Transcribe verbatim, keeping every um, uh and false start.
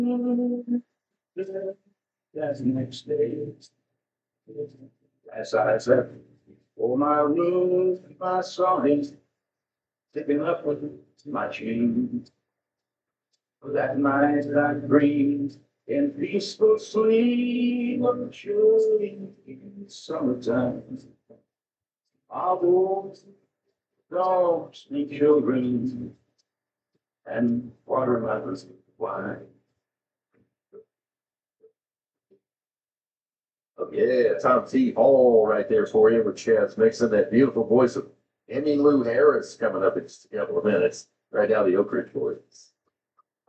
That's the next day. As I said, for my room, my songs, sticking up with my chain. That night I dreamed in peaceful sleep, surely in summertime. Our wolves, dogs, and children, and water lovers wine. Oh, yeah, Tom T. Hall right there for you with Chaz Mixon, that beautiful voice of Emmylou Harris coming up in just a couple of minutes, right now the Oak Ridge Boys.